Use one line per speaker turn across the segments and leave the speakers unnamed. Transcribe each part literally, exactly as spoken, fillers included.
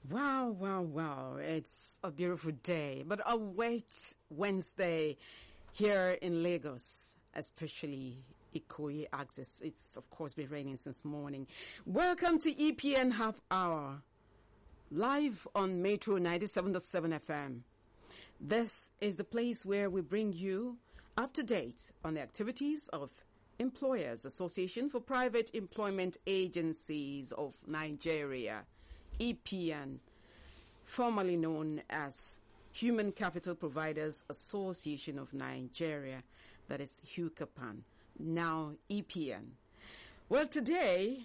Wow, wow, wow. It's a beautiful day, but a wet Wednesday here in Lagos, especially Ikoyi axis. It's of course been raining since morning. Welcome to E P N Half Hour, live on Metro ninety-seven point seven F M. This is the place where we bring you up to date on the activities of Employers Association for Private Employment Agencies of Nigeria, E P N, formerly known as Human Capital Providers Association of Nigeria, that is HUCAPAN, now E P N. Well, today,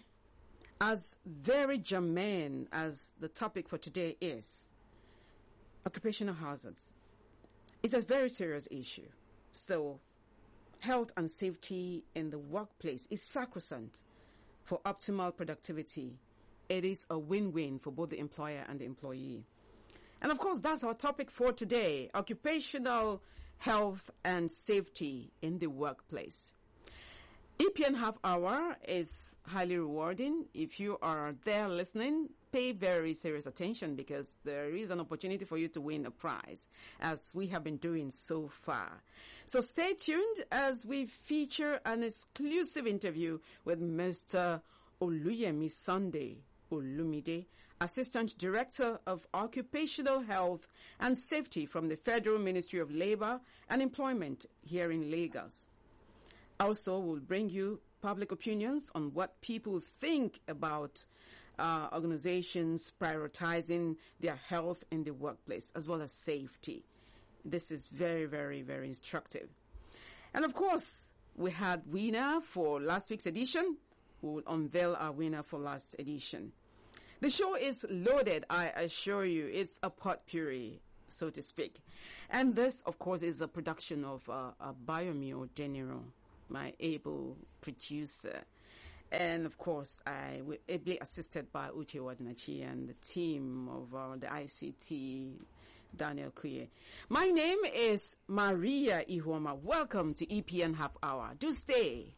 as very germane as the topic for today is, occupational hazards, it's a very serious issue. So, health and safety in the workplace is sacrosanct for optimal productivity. It is a win-win for both the employer and the employee. And of course, that's our topic for today, occupational health and safety in the workplace. E P N Half Hour is highly rewarding. If you are there listening, pay very serious attention because there is an opportunity for you to win a prize, as we have been doing so far. So stay tuned as we feature an exclusive interview with Mister Oluyemi Sunday Olumide, Assistant Director of Occupational Health and Safety from the Federal Ministry of Labor and Employment here in Lagos. Also, we'll bring you public opinions on what people think about uh, organizations prioritizing their health in the workplace as well as safety. This is very, very, very instructive. And of course, we had winner for last week's edition. We'll unveil our winner for last edition. The show is loaded, I assure you. It's a potpourri, so to speak. And this, of course, is the production of uh, uh, Biomio Deniro, my able producer. And of course, I was ably assisted by Uche Wadnachi and the team of uh, the I C T, Daniel Kuye. My name is Maria Ihuoma. Welcome to E P N Half Hour. Do stay.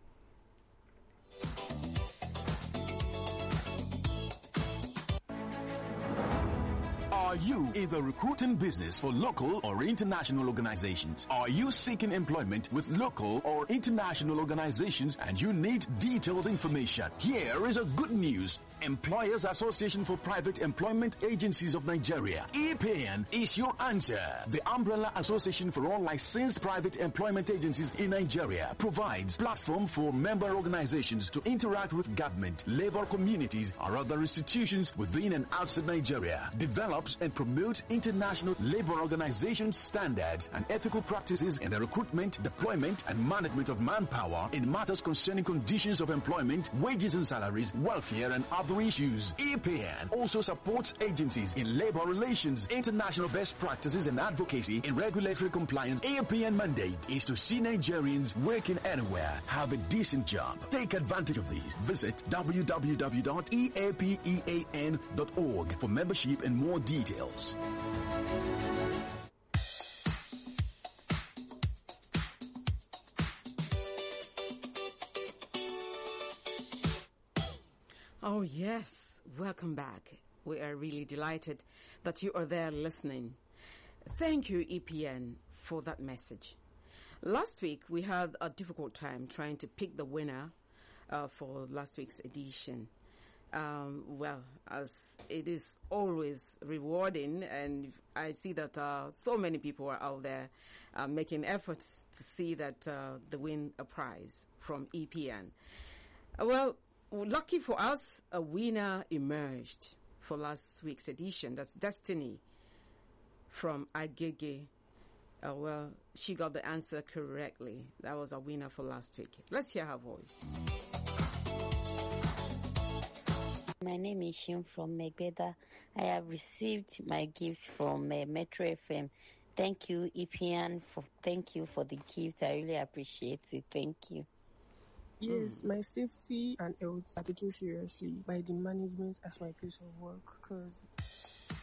Are you in the recruiting business for local or international organizations? Are you seeking employment with local or international organizations and you need detailed information? Here is a good news. Employers Association for Private Employment Agencies of Nigeria, E P N, is your answer. The umbrella association for all licensed private employment agencies in Nigeria provides platform for member organizations to interact with government, labor communities, or other institutions within and outside Nigeria. Develops and promotes international labor organization standards and ethical practices in the recruitment, deployment, and management of manpower in matters concerning conditions of employment, wages and salaries, welfare, and other issues. E P N also supports agencies in labor relations, international best practices, and advocacy in regulatory compliance. E P N mandate is to see Nigerians working anywhere have a decent job. Take advantage of these. Visit w w w dot e a p e a n dot org for membership and more details.
Oh yes, welcome back. We are really delighted that you are there listening. Thank you, E P N, for that message. Last week we had a difficult time trying to pick the winner uh, for last week's edition. Um, well, as it is always rewarding, and I see that uh, so many people are out there uh, making efforts to see that uh, they win a prize from E P N. Uh, well, lucky for us, a winner emerged for last week's edition. That's Destiny from Agege. Uh, well, she got the answer correctly. That was a winner for last week. Let's hear her voice.
My name is Shim from Megbeda. I have received my gifts from uh, Metro F M. Thank you, E P N, for thank you for the gift. I really appreciate it. Thank you.
Yes, mm. my safety and health are taken seriously by the management as my place of work, because